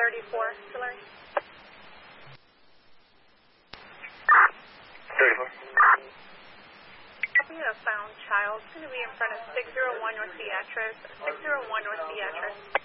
34, Hillary. 34. We have found child. It's going to be in front of 601 North Beatrice. 601 North Beatrice.